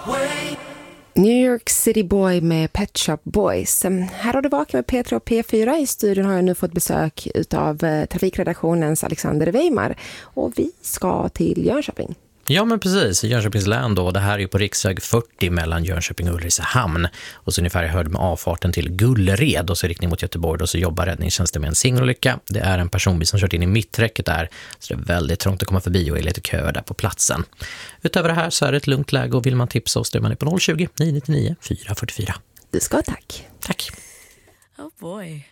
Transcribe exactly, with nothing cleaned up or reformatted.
New York City Boy med Pet Shop Boys. Här har du vakat med P tre och P fyra. I studion har jag nu fått besök av trafikredaktionens Alexander Weimar. Och vi ska till Jönköping. Ja, men precis. Jönköpings län då. Det här är ju på riksväg fyrtio mellan Jönköping och Ulricehamn. Och så ungefär hörd med avfarten till Gullered och så riktning mot Göteborg. Och så jobbar räddningstjänsten med en singelolycka. Det är en personbil som kört in i mitträcket där. Så det är väldigt trångt att komma förbi och är lite köer där på platsen. Utöver det här så är det ett lugnt läge och vill man tipsa oss, då är man på noll tjugo, nio nio nio, fyra fyra fyra. Du ska tack. Tack. Oh boy.